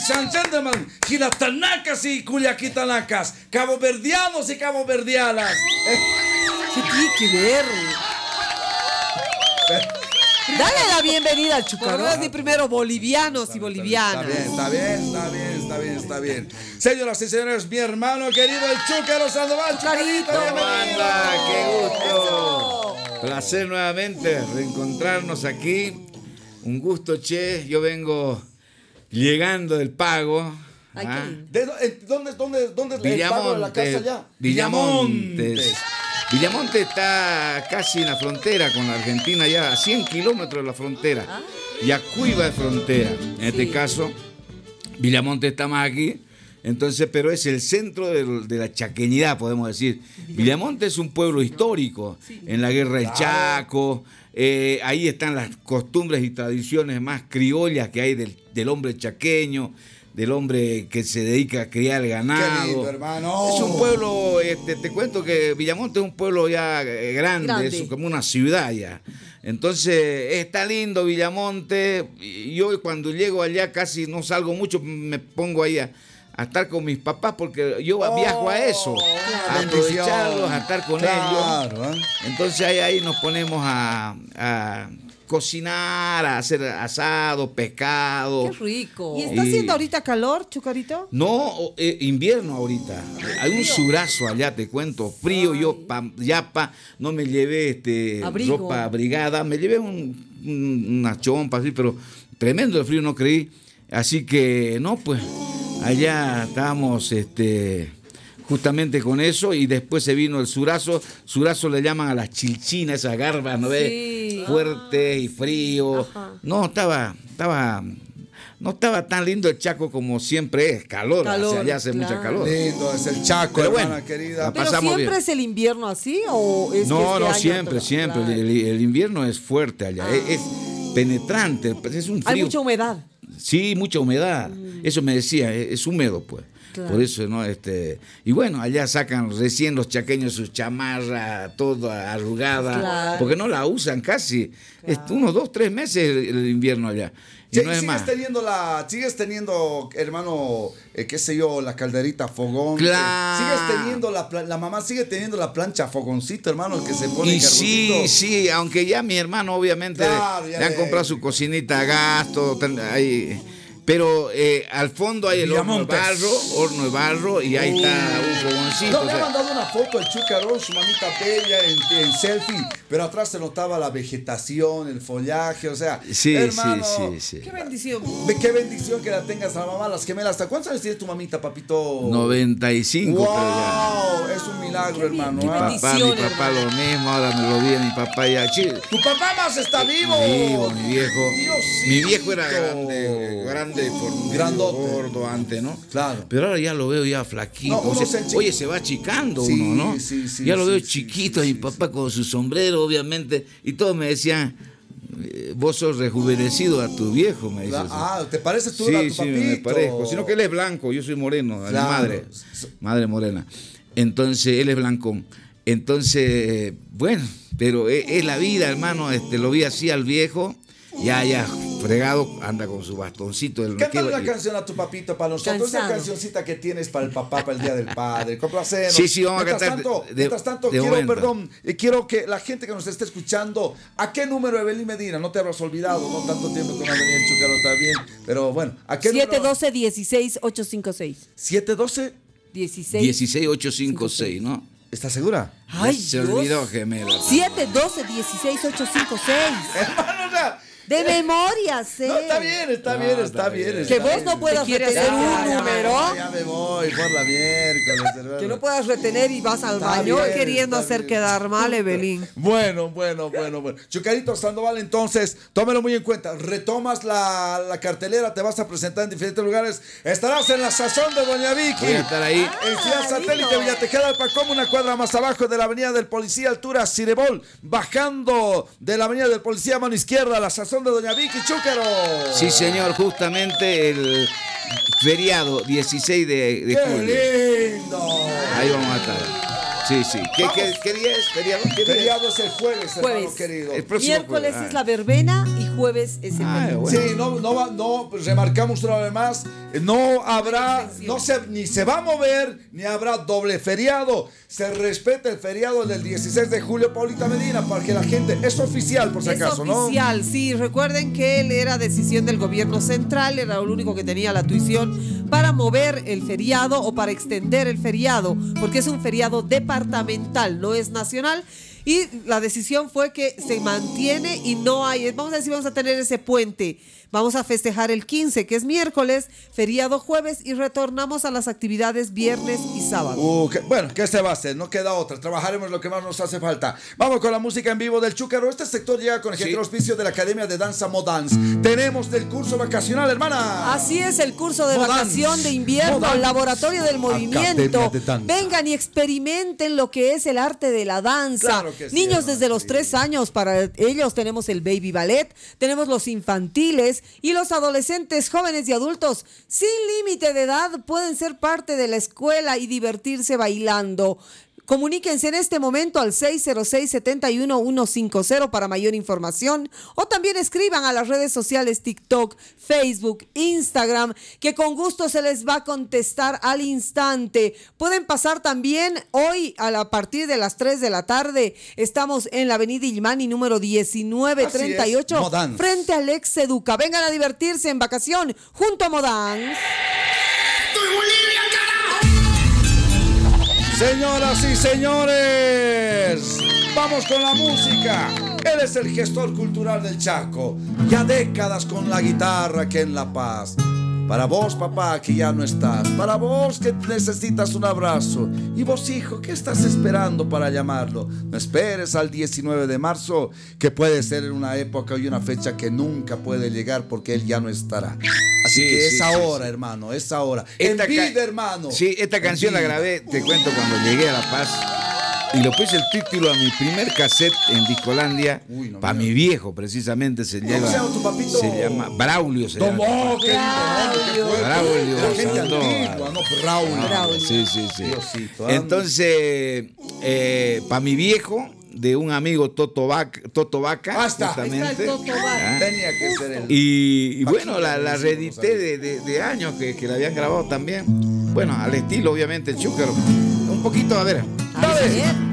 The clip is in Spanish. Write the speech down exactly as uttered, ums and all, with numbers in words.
Ladies and gentlemen, gilatanacas y culiaquitanacas, caboverdianos y caboverdianas. ¿Qué tiene que ver? Dale la bienvenida al Chucarón. Y primero bolivianos y bolivianas. Está bien, está bien, está bien, está bien. Señoras y señores, mi hermano querido el Chúcaro Sandoval. Chucarito, ¿Cómo anda? ¡Qué gusto! Placer nuevamente reencontrarnos aquí. Un gusto, che. Yo vengo llegando del pago. Ay, ¿ah? qué lindo. ¿De dónde, dónde, dónde es el pago de la casa allá? Villamontes. Villamonte está casi en la frontera con la Argentina, ya a cien kilómetros de la frontera. Ah. Yacuiba es frontera. En Sí. este caso, Villamonte está más aquí. Entonces, pero es el centro de, de la chaqueñidad, podemos decir. Villamonte es un pueblo histórico. Sí. En la guerra del Chaco. Eh, ahí están las costumbres y tradiciones más criollas que hay del, del hombre chaqueño, del hombre que se dedica a criar ganado. Qué lindo, hermano. Es un pueblo, este, te cuento que Villamonte es un pueblo ya eh, grande, grande, es como una ciudad ya. Entonces, está lindo Villamonte. Y yo cuando llego allá casi no salgo mucho, me pongo ahí a, a estar con mis papás porque yo oh, viajo a eso, claro, a aprovecharlos, a estar con claro, ellos. ¿eh? Entonces ahí, ahí nos ponemos a... a cocinar, a hacer asado, pescado. Qué rico. ¿Y está y... haciendo ahorita calor, Chucarito? No, eh, invierno ahorita. Hay un surazo allá, te cuento, frío. Ay. Yo pa, ya pa, no me llevé este Abrigo. ropa abrigada, me llevé un, un, una chompa así, pero tremendo el frío, no creí. Así que, no, pues, allá estábamos, este... justamente con eso, y después se vino el surazo. Surazo le llaman a las chilchinas, esas garbas, ¿no ves? Sí. Fuerte y frío. Ajá. No, estaba, estaba, no estaba tan lindo el Chaco como siempre es. Calor, calor o sea, allá hace claro. mucha calor. Lindo es el Chaco, pero hermana bueno, querida. La ¿Pero siempre bien. es el invierno así o es No, que este no, año siempre, todo? siempre. Claro. El, el invierno es fuerte allá, ah. es, es penetrante, es un frío. Hay mucha humedad. Sí, mucha humedad. Mm. Eso me decía, es, es húmedo, pues. Claro. Por eso, ¿no? Este, y bueno, allá sacan recién los chaqueños sus chamarras, todo arrugada, claro. porque no la usan casi. Claro. Es unos dos, tres meses el, el invierno allá. Y sí, no es sigues más. teniendo la, sigues teniendo, hermano, eh, qué sé yo, la calderita fogón. Claro. Eh, sigues teniendo la, la mamá sigue teniendo la plancha fogoncito, hermano, el que se pone. Y sí, sí, aunque ya mi hermano obviamente claro, le han le... comprado su cocinita a gas, todo ahí. Pero eh, al fondo hay el horno de barro, horno de barro, y ahí uh, está un fogoncito. No, me ha mandado una foto el Chúcaro, su mamita bella en, en selfie, pero atrás se notaba la vegetación, el follaje, o sea, sí, hermano, sí, sí, sí. Qué bendición. Qué bendición que la tengas a la mamá, las gemelas. ¿Hasta cuántos años tiene tu mamita, papito? noventa y cinco. Wow, es un milagro, qué hermano. Mi papá, mi papá lo mismo, ahora me lo vi a mi papá ya. Tu papá más está vivo. Vivo, mi viejo. Diosito. Mi viejo era grande, grande. De grandote, gordo antes, ¿no? Claro. Pero ahora ya lo veo ya flaquito. No, o sea, se oye, se va achicando sí, uno, ¿no? Sí, sí, ya lo sí, veo sí, chiquito, sí, mi sí, papá sí. con su sombrero, obviamente, y todos me decían, vos sos rejuvenecido a tu viejo, me dice. Ah, ¿te parece tú sí, a tu sí, papito? me parezco. Sino que él es blanco, yo soy moreno, claro. Mi madre, madre morena. Entonces, él es blancón. Entonces, bueno, pero es, es la vida, hermano. Este, lo vi así al viejo, ya, ya, fregado, anda con su bastoncito. Del Cántale una canción a tu papito para nosotros. Cansado. Esa cancioncita que tienes para el papá, para el Día del Padre. Complacemos. Sí, sí, vamos mientras a cantar. Tanto, de, mientras tanto, de quiero, momento. perdón, eh, quiero que la gente que nos esté escuchando, ¿a qué número, Evelyn Medina? No te habrás olvidado, no tanto tiempo que no venía el Chúcaro, está bien. Pero bueno, ¿a qué siete uno dos, número? dieciséis, ochocientos cincuenta y seis. ¿siete uno dos? dieciséis. dieciséis, ochocientos cincuenta y seis, ¿no? ¿Estás segura? Ay, se Dios. olvidó, gemela. siete uno dos, dieciséis, ochocientos cincuenta y seis. Hermano, ya. De memoria, sí. No, está bien, está no, bien, está, está bien. bien. Está que vos bien. no puedas retener un ya, número. Ya, ya me voy por la miércoles, hermano. Que no puedas retener y vas al Está baño bien, queriendo está hacer bien. quedar mal, Evelyn. Bueno, bueno, bueno, bueno. Chucarito Sandoval, entonces, tómelo muy en cuenta. Retomas la, la cartelera, te vas a presentar en diferentes lugares. Estarás en la Sazón de Doña Vicky. Voy a estar ahí. Ah, en Ciudad Satélite, lindo. Villatejada, Alpacoma, una cuadra más abajo de la Avenida del Policía, altura Cirebol, bajando de la Avenida del Policía, mano izquierda, la Sazón de Doña Vicky, Chúcaro. Sí, señor, justamente el feriado dieciséis de, de ¡Qué julio. lindo! Ahí vamos a estar. Sí, sí. ¿Qué, qué, qué día es? ¿Feriado? ¿Qué día Feriado es el jueves, Jueves. hermano querido. El próximo Miércoles jueves. es la verbena y jueves es el Ah, feriado. bueno. Sí, no, no, va- no, pues remarcamos una vez más, no habrá, no se, ni se va a mover, ni habrá doble feriado. Se respeta el feriado del dieciséis de julio, Paulita Medina, para que la gente, es oficial por si Es acaso, ¿no? oficial, sí. Recuerden que él era decisión del gobierno central, era el único que tenía la tuición para mover el feriado o para extender el feriado, porque es un feriado departamental, no es nacional. Y la decisión fue que se mantiene y no hay, vamos a decir, vamos a tener ese puente. Vamos a festejar el quince, que es miércoles, feriado jueves, y retornamos a las actividades viernes y sábado. Uh, que- bueno, ¿qué se va a hacer? No queda otra. Trabajaremos lo que más nos hace falta. Vamos con la música en vivo del Chúcaro. Este sector llega con el gentil auspicio de la Academia de Danza Modance. Tenemos del curso vacacional, hermana. Así es, el curso de Modance. vacación de invierno, Modance. Laboratorio del Movimiento. Academia de Danza. Vengan y experimenten lo que es el arte de la danza. Claro que sí, Niños hermana, desde los sí. tres años, para ellos tenemos el baby ballet, tenemos los infantiles y los adolescentes, jóvenes y adultos sin límite de edad pueden ser parte de la escuela y divertirse bailando. Comuníquense en este momento al seis cero seis, siete uno uno cinco cero para mayor información, o también escriban a las redes sociales TikTok, Facebook, Instagram, que con gusto se les va a contestar al instante. Pueden pasar también hoy a, la, a partir de las tres de la tarde. Estamos en la avenida Ilmani número diecinueve treinta y ocho, Modance. frente al Ex Educa. Vengan a divertirse en vacación junto a Modance. Señoras y señores, vamos con la música. Él es el gestor cultural del Chaco, ya décadas con la guitarra aquí en La Paz. Para vos, papá, que ya no estás, para vos que necesitas un abrazo, y vos, hijo, ¿qué estás esperando para llamarlo? No esperes al diecinueve de marzo, que puede ser una época y una fecha que nunca puede llegar porque él ya no estará. Así Sí, que sí, es sí, ahora, sí. hermano, es ahora. Esta En ca- vida, hermano. Sí, esta En canción la vida. grabé, te cuento, cuando llegué a La Paz. Y lo puse el título a mi primer cassette en Discolandia. Uy, no, para mira. mi viejo, precisamente. Se ¿Cómo llama, se llama tu papito? se llama Braulio. Se llama. Tomó, qué lindo, qué Braulio La gente Sandoval. antigua, no, Braulio. Ah, sí, sí, sí. Diosito, Entonces, eh, para mi viejo, de un amigo Toto Vaca, Toto Vaca Ah, está. justamente. Está el Toto Vaca. Ah. Tenía que ser el. Y, y bueno, Paquito, la, la decimos, reedité ¿sabes? de, de- de años que, que la habían grabado también. Bueno, al estilo, obviamente, el Chúcaro. Un poquito, a ver. A ver.